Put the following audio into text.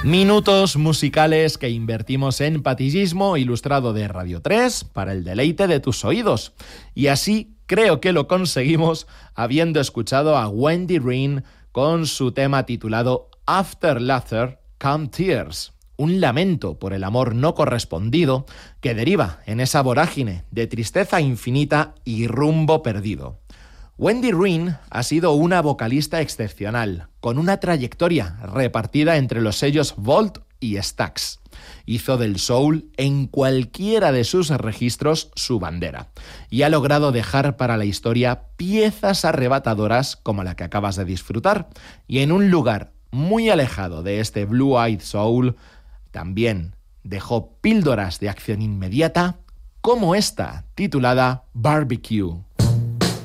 Minutos musicales que invertimos en Patillismo Ilustrado de Radio 3 para el deleite de tus oídos. Y así creo que lo conseguimos habiendo escuchado a Wendy Wren con su tema titulado After Laughter Come Tears, un lamento por el amor no correspondido que deriva en esa vorágine de tristeza infinita y rumbo perdido. Wendy Wren ha sido una vocalista excepcional, con una trayectoria repartida entre los sellos Volt y Stax. Hizo del soul en cualquiera de sus registros su bandera y ha logrado dejar para la historia piezas arrebatadoras como la que acabas de disfrutar, y en un lugar muy alejado de este Blue-Eyed Soul también dejó píldoras de acción inmediata como esta, titulada Barbecue.